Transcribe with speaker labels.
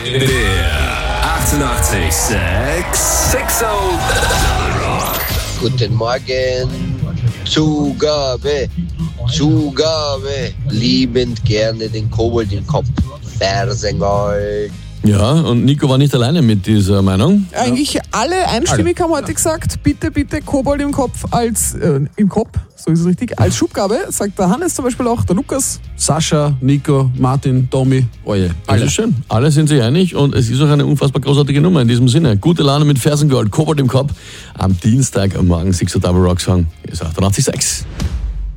Speaker 1: Der 88,6
Speaker 2: Guten Morgen. Zugabe. Liebend gerne den Kobold im Kopf. Fersengold.
Speaker 3: Ja, und Nico war nicht alleine mit dieser Meinung.
Speaker 4: Eigentlich alle einstimmig haben heute gesagt, bitte Kobold im Kopf als, im Kopf, so ist es richtig, als Schubgabe, sagt der Hannes zum Beispiel auch, der Lukas.
Speaker 5: Sascha, Nico, Martin, Tommy, alle.
Speaker 3: Das ist schön. Alle sind sich einig und es ist auch eine unfassbar großartige Nummer in diesem Sinne. Gute Laune mit Fersengold, Kobold im Kopf. Am Dienstag am Morgen 6 Double Rock Song. Ist 88,6.